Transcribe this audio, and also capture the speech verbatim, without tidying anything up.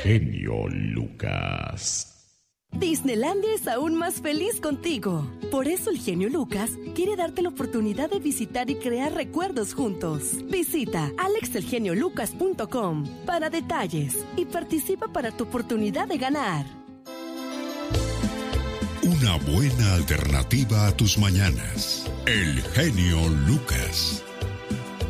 genio Lucas. Disneylandia es aún más feliz contigo. Por eso el genio Lucas quiere darte la oportunidad de visitar y crear recuerdos juntos. Visita alex el genio lucas punto com para detalles y participa para tu oportunidad de ganar. Una buena alternativa a tus mañanas. El genio Lucas.